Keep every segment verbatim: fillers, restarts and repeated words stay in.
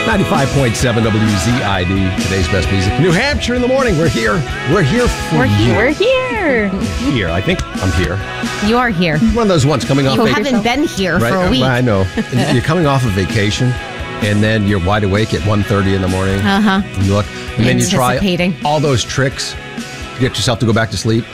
ninety-five point seven W Z I D, today's best music. New Hampshire in the morning. We're here. We're here for We're you. here. We're here. Here. I think I'm here. You are here. One of those ones coming off You vacation. haven't been here Right? for a week. I know. You're coming off of vacation, and then you're wide awake at one thirty in the morning. Uh-huh. And you look, and then you try Anticipating. all those tricks to get yourself to go back to sleep.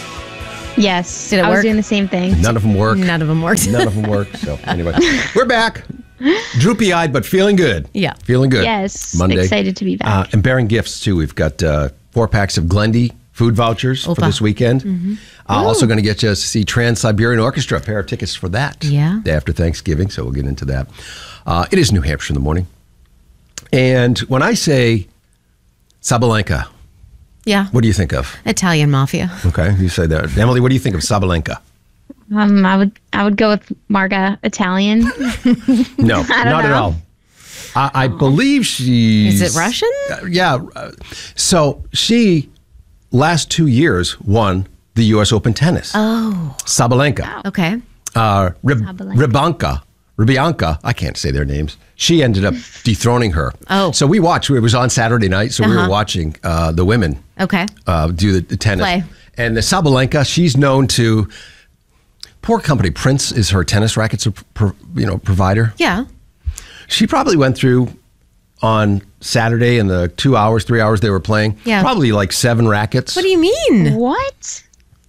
Yes. Did it I work? was doing the same thing. None of them work. None of them worked. None of them work. So anyway, we're back. Droopy-eyed, but feeling good. Yeah. Feeling good. Yes. Monday. Excited to be back. Uh, and bearing gifts, too. We've got uh, four packs of Glendy food vouchers Opa. for this weekend. Mm-hmm. Uh, also going to get you to see Trans-Siberian Orchestra, a pair of tickets for that. Yeah. Day after Thanksgiving, so we'll get into that. Uh, it is New Hampshire in the morning. And when I say Sabalenka, Yeah. what do you think of? Italian mafia. Okay, you say that. Emily, what do you think of Sabalenka? Um, I would I would go with Marga Italian. No, not know. at all. I, I believe she's... Is it Russian? Uh, yeah. Uh, so she, last two years, won the U S Open tennis. Oh. Sabalenka. Okay. Uh, Rib- Sabalenka. Ribanka. Ribianca, I can't say their names. She ended up dethroning her. Oh. So we watched. It was on Saturday night, so we were Uh-huh. watching uh, the women Okay. uh, do the, the tennis. Play. And the Sabalenka, she's known to... Poor company. Prince is her tennis rackets, pro, you know, provider. Yeah. She probably went through on Saturday in the two hours, three hours they were playing. Yeah. Probably like seven rackets. What do you mean? What?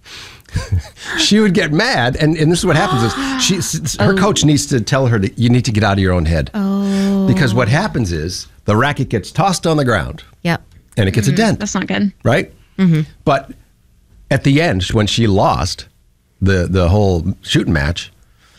She would get mad, and, and this is what happens: is she, s- her coach needs to tell her that you need to get out of your own head. Oh. Because what happens is the racket gets tossed on the ground, Yep. and it gets a dent, That's not good. right? Mm-hmm. But at the end, when she lost the the whole shooting match,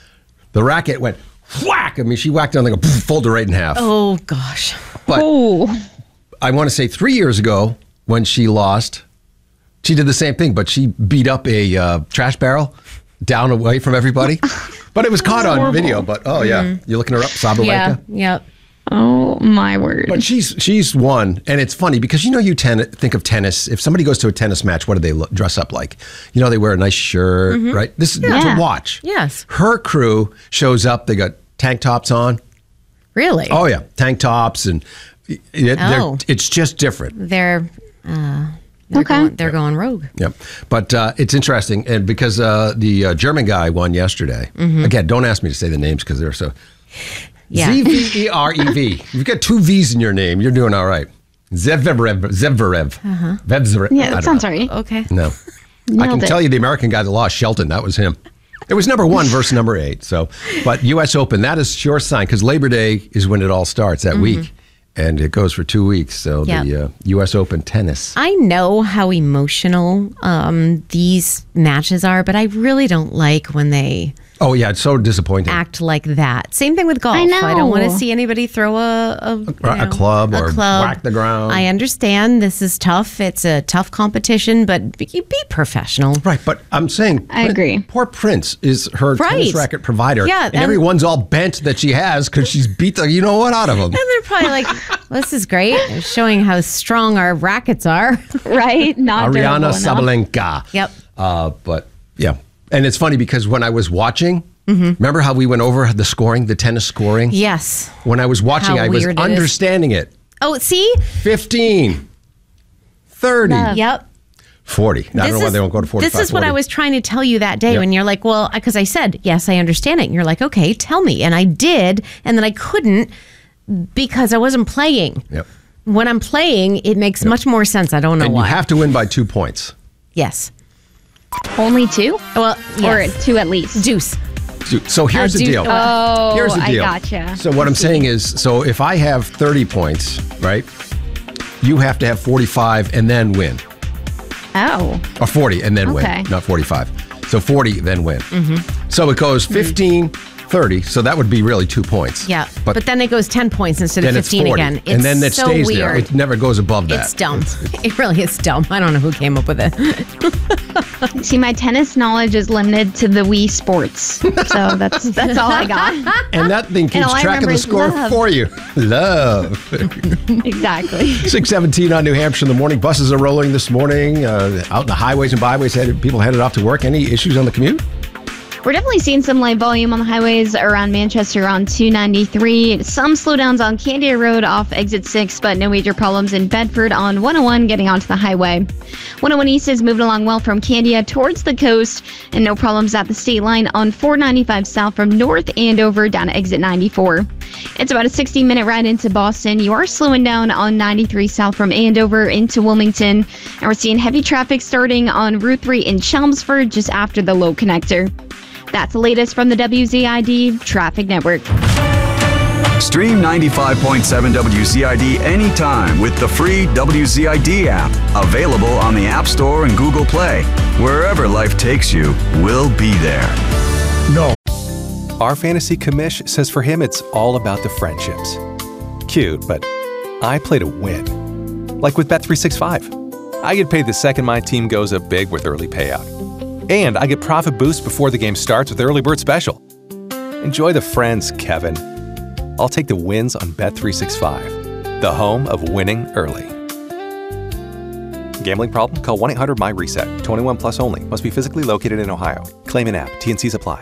the racket went whack. I mean, she whacked it on the go, folded right in half. Oh, gosh. But Oh. I want to say three years ago when she lost, she did the same thing, but she beat up a uh, trash barrel down away from everybody. But it was caught on video. But oh yeah, you're looking her up, Sabalenka. Yeah. Yep. Oh my word. But she's she's won, and it's funny because you know you ten- think of tennis. If somebody goes to a tennis match, what do they look, dress up like? You know, they wear a nice shirt, right? This is Yeah. to watch. Yes. Her crew shows up. They got tank tops on. Really? Oh yeah, tank tops, and it, they're- Oh. it's just different. They're, uh, they're, Okay. going, they're going rogue. Yep. But uh, it's interesting. And because uh, the uh, German guy won yesterday, again, don't ask me to say the names because they're so. Yeah. Z V E R E V. You've got two V's in your name. You're doing all right. Zverev. Zverev. Uh-huh. Vevzverev. yeah, I that don't sounds know. right. Okay. No. I Nailed can it. tell you the American guy that lost, Shelton, that was him. It was number one versus number eight. So, but U S Open, that is sure sign because Labor Day is when it all starts that week. And it goes for two weeks. So Yep. the uh, U S Open tennis. I know how emotional um, these matches are, but I really don't like when they Oh, yeah. It's so disappointing. act like that. Same thing with golf. I know. don't want to see anybody throw a a, you A- a know, club a or club. whack the ground. I understand this is tough. It's a tough competition, but be, be professional. Right, but I'm saying I Prin- agree. Poor Prince is her Right. tennis racket provider, Yeah, and and- everyone's all bent that she has because she's beat the you know what out of him. And they're probably like, well, "This is great, It's showing how strong our rackets are." Right? Not Ariana durable enough. Sabalenka. Yep. Uh, but yeah, and it's funny because when I was watching, Mm-hmm. remember how we went over the scoring, the tennis scoring. Yes. When I was watching, How I was weird it is. understanding it. Oh, see? fifteen, thirty, Love. Yep. forty. I don't know why they don't go to forty-five. This is what I forty. was trying to tell you that day Yep. when you're like, well, because I said, yes, I understand it. And you're like, okay, tell me. And I did. And then I couldn't because I wasn't playing. Yep. When I'm playing, it makes much more sense. I don't know And why. you have to win by two points. yes. Only two? Well, yes. Or two at least? So- So here's Uh, the do- deal. Oh, Here's the I deal. gotcha. So what I'm saying is, so if I have thirty points, right, you have to have forty-five and then win, Oh. or forty and then Okay. win, not forty-five. So forty, then win. So it goes fifteen, thirty. So that would be really two points. Yeah. But, But, then it goes ten points instead of then it's fifteen forty. again. It's and then it so stays weird. there. It never goes above that. It's dumb. It really is dumb. I don't know who came up with it. See, my tennis knowledge is limited to the Wii Sports. So that's that's all I got. And that thing keeps all I track of remember the is score love. for you. Love. Exactly. six seventeen on New Hampshire in the morning. Buses are rolling this morning. Uh, out in the highways and byways, headed, people headed off to work. Any issues on the commute? We're definitely seeing some light volume on the highways around Manchester on two ninety-three. Some slowdowns on Candia Road off exit six, but no major problems in Bedford on one oh one getting onto the highway. one oh one East is moving along well from Candia towards the coast, and no problems at the state line on four ninety-five south from North Andover down to exit ninety-four. It's about a sixty minute ride into Boston. You are slowing down on ninety-three south from Andover into Wilmington, and we're seeing heavy traffic starting on Route three in Chelmsford just after the low connector. That's the latest from the W Z I D Traffic Network. Stream ninety-five point seven W Z I D anytime with the free W Z I D app. Available on the App Store and Google Play. Wherever life takes you, we'll be there. No. Our fantasy commish says for him it's all about the friendships. Cute, but I play to win. Like with Bet three sixty-five. I get paid the second my team goes up big with early payout. And I get profit boost before the game starts with Early Bird Special. Enjoy the friends, Kevin. I'll take the wins on Bet three sixty-five, the home of winning early. Gambling problem? Call one eight hundred M Y reset. twenty-one plus only. Must be physically located in Ohio. Claim in app. T and Cs apply.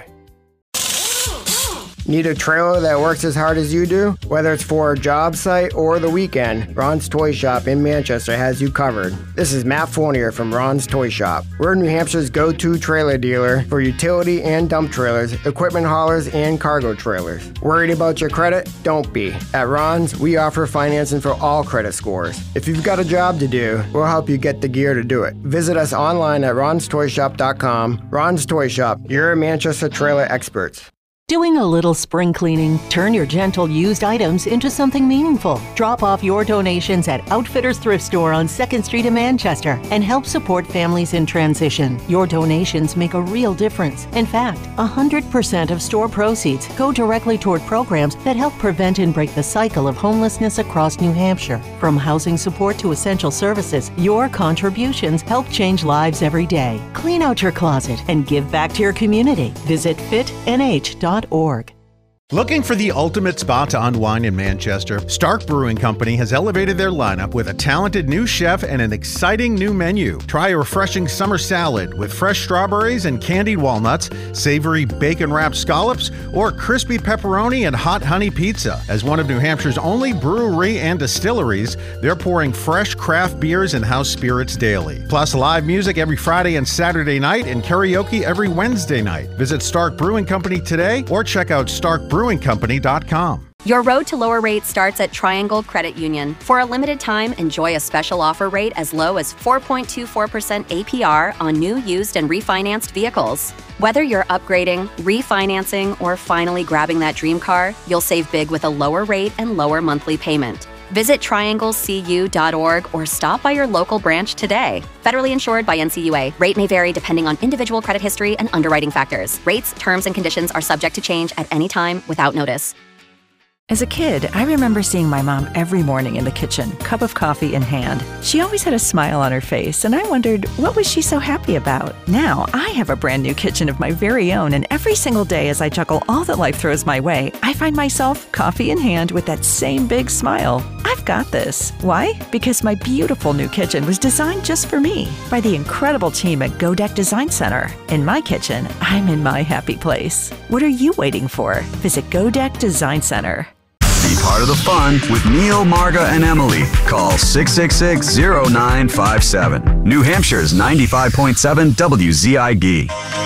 Need a trailer that works as hard as you do? Whether it's for a job site or the weekend, Ron's Toy Shop in Manchester has you covered. This is Matt Fournier from Ron's Toy Shop. We're New Hampshire's go-to trailer dealer for utility and dump trailers, equipment haulers, and cargo trailers. Worried about your credit? Don't be. At Ron's, we offer financing for all credit scores. If you've got a job to do, we'll help you get the gear to do it. Visit us online at rons toy shop dot com. Ron's Toy Shop, your Manchester trailer experts. Doing a little spring cleaning? Turn your gentle used items into something meaningful. Drop off your donations at Outfitters Thrift Store on second Street in Manchester and help support families in transition. Your donations make a real difference. In fact, one hundred percent of store proceeds go directly toward programs that help prevent and break the cycle of homelessness across New Hampshire. From housing support to essential services, your contributions help change lives every day. Clean out your closet and give back to your community. Visit fit N H dot org. Looking for the ultimate spot to unwind in Manchester? Stark Brewing Company has elevated their lineup with a talented new chef and an exciting new menu. Try a refreshing summer salad with fresh strawberries and candied walnuts, savory bacon-wrapped scallops, or crispy pepperoni and hot honey pizza. As one of New Hampshire's only brewery and distilleries, they're pouring fresh craft beers and house spirits daily. Plus live music every Friday and Saturday night and karaoke every Wednesday night. Visit Stark Brewing Company today or check out stark brewing company dot com. Your road to lower rates starts at Triangle Credit Union. For a limited time, enjoy a special offer rate as low as four point two four percent A P R on new, used, and refinanced vehicles. Whether you're upgrading, refinancing, or finally grabbing that dream car, you'll save big with a lower rate and lower monthly payment. Visit triangle c u dot org or stop by your local branch today. Federally insured by N C U A. Rate may vary depending on individual credit history and underwriting factors. Rates, terms, and conditions are subject to change at any time without notice. As a kid, I remember seeing my mom every morning in the kitchen, cup of coffee in hand. She always had a smile on her face, and I wondered, what was she so happy about? Now, I have a brand new kitchen of my very own, and every single day as I juggle all that life throws my way, I find myself, coffee in hand, with that same big smile. I've got this. Why? Because my beautiful new kitchen was designed just for me by the incredible team at Godeck Design Center. In my kitchen, I'm in my happy place. What are you waiting for? Visit Godeck Design Center. Be part of the fun with Neil, Marga, and Emily. Call six six six, zero nine five seven. New Hampshire's ninety-five point seven W Z I D.